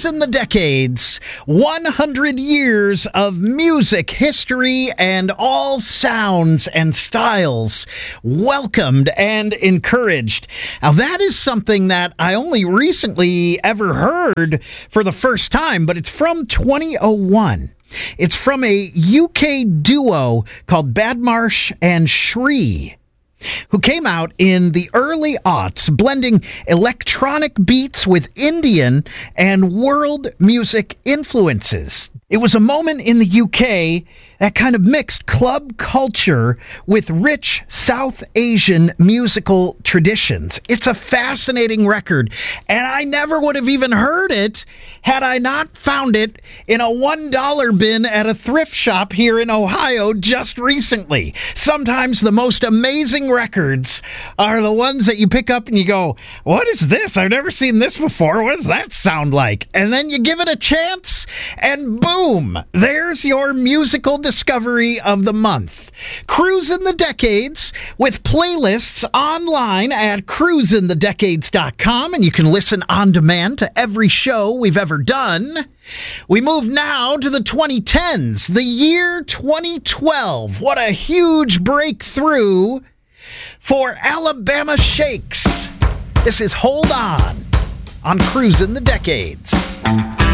Cruising the Decades, 100 years of music history and all sounds and styles welcomed and encouraged. Now, that is something that I only recently ever heard for the first time, but it's from 2001. It's from a UK duo called Badmarsh and Shree, who came out in the early aughts, blending electronic beats with Indian and world music influences. It was a moment in the UK that kind of mixed club culture with rich South Asian musical traditions. It's a fascinating record, and I never would have even heard it had I not found it in a $1 bin at a thrift shop here in Ohio just recently. Sometimes the most amazing records are the ones that you pick up and you go, what is this? I've never seen this before. What does that sound like? And then you give it a chance, and boom, there's your musical discovery of the month. Cruising the Decades with playlists online at cruisingthedecades.com, and you can listen on demand to every show we've ever done. We move now to the 2010s, the year 2012. What a huge breakthrough for Alabama Shakes. This is Hold On Cruising the Decades.